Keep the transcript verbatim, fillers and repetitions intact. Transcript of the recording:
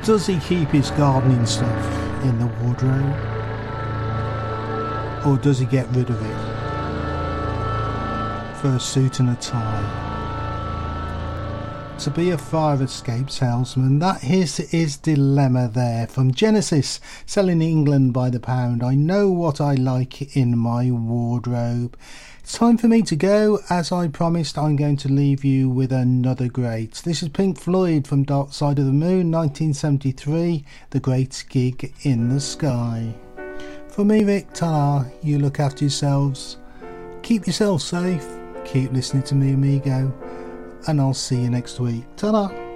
Does he keep his gardening stuff in the wardrobe? Or does he get rid of it for a suit and a tie? To be a fire escape salesman, that is his dilemma there. From Genesis, selling England by the pound. I know what I like in my wardrobe. It's time for me to go. As I promised, I'm going to leave you with another great. This is Pink Floyd from Dark Side of the Moon, nineteen seventy-three, The Great Gig in the Sky. For me, Rick, ta-ra, you look after yourselves. Keep yourselves safe. Keep listening to me, amigo. And I'll see you next week. Ta-da!